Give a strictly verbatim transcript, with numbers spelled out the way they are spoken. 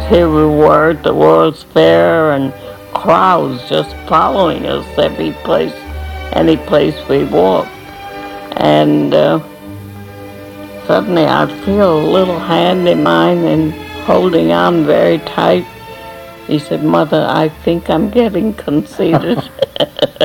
here we were at the World's Fair and crowds just following us every place, any place we walked. And uh, suddenly I feel a little hand in mine and holding on very tight. He said, "Mother, I think I'm getting conceited."